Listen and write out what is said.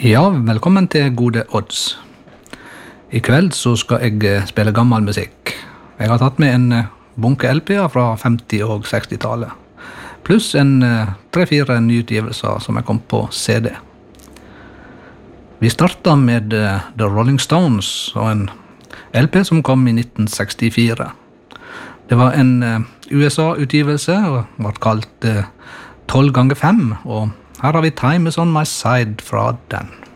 Ja, velkommen til Gode Odds. I kveld så skal jeg spille gammel musikk. Jeg har tatt med en bunke LP-er fra 50- og 60-tallet, pluss en 3-4 nyutgivelser som er kommet på CD. Vi starter med The Rolling Stones og en LP som kom i 1964. Det var en USA-utgivelse og var kalt 12x5, og her har vi Time is on my side fra den.